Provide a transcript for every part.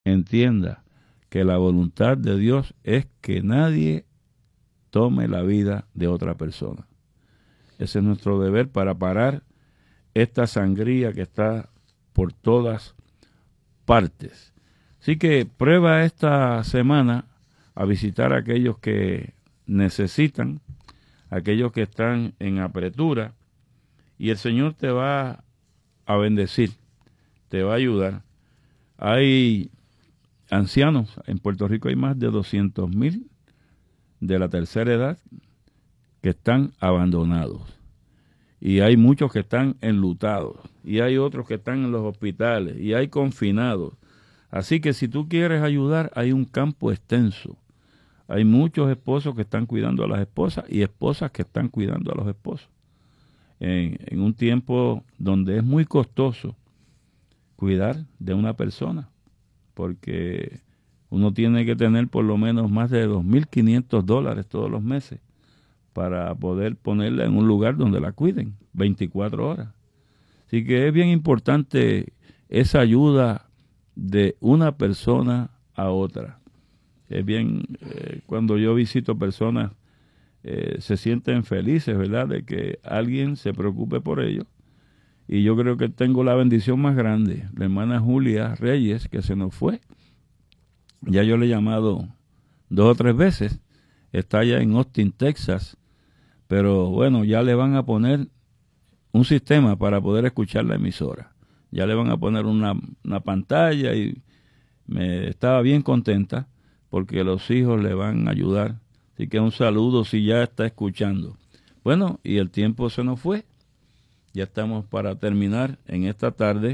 entienda que la voluntad de Dios es que nadie tome la vida de otra persona. Ese es nuestro deber para parar esta sangría que está por todas partes. Así que prueba esta semana a visitar a aquellos que necesitan, aquellos que están en apretura, y el Señor te va a bendecir, te va a ayudar. Hay ancianos, en Puerto Rico hay más de 200,000 de la tercera edad que están abandonados. Y hay muchos que están enlutados, y hay otros que están en los hospitales, y hay confinados. Así que si tú quieres ayudar, hay un campo extenso. Hay muchos esposos que están cuidando a las esposas y esposas que están cuidando a los esposos. En un tiempo donde es muy costoso cuidar de una persona, porque uno tiene que tener por lo menos más de $2,500 todos los meses para poder ponerla en un lugar donde la cuiden 24 horas. Así que es bien importante esa ayuda de una persona a otra. Es bien, cuando yo visito personas, se sienten felices, ¿verdad?, de que alguien se preocupe por ellos. Y yo creo que tengo la bendición más grande. La hermana Julia Reyes, que se nos fue, ya yo le he llamado 2 o 3 veces, está allá en Austin, Texas, pero bueno, ya le van a poner un sistema para poder escuchar la emisora. Ya le van a poner una pantalla y me estaba bien contenta porque los hijos le van a ayudar. Así que un saludo si ya está escuchando. Bueno, y el tiempo se nos fue. Ya estamos para terminar en esta tarde.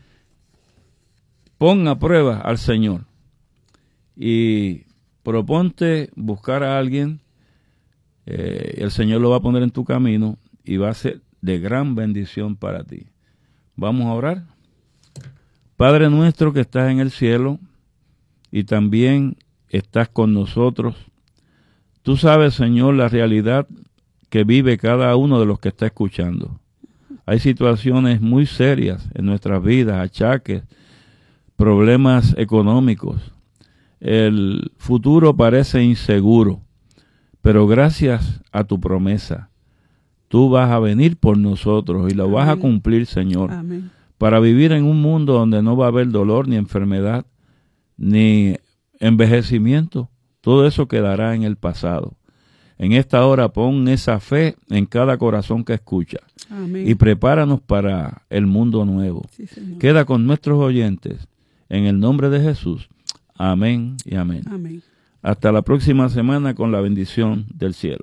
Pon a prueba al Señor y proponte buscar a alguien. El Señor lo va a poner en tu camino y va a ser de gran bendición para ti. Vamos a orar. Padre nuestro que estás en el cielo y también estás con nosotros, tú sabes, Señor, la realidad que vive cada uno de los que está escuchando. Hay situaciones muy serias en nuestras vidas, achaques, problemas económicos. El futuro parece inseguro, pero gracias a tu promesa, tú vas a venir por nosotros y lo vas a cumplir, Señor. Amén. Para vivir en un mundo donde no va a haber dolor, ni enfermedad, ni envejecimiento. Todo eso quedará en el pasado. En esta hora pon esa fe en cada corazón que escucha. Amén. Y prepáranos para el mundo nuevo. Sí, Señor. Queda con nuestros oyentes. En el nombre de Jesús. Amén y amén. Amén. Hasta la próxima semana con la bendición del cielo.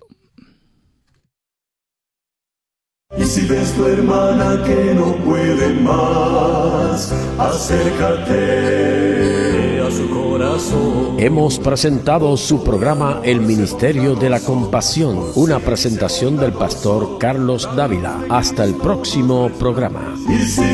Y si ves tu hermana que no puede más, acércate a su corazón. Hemos presentado su programa El Ministerio de la Compasión, una presentación del pastor Carlos Dávila. Hasta el próximo programa. Y si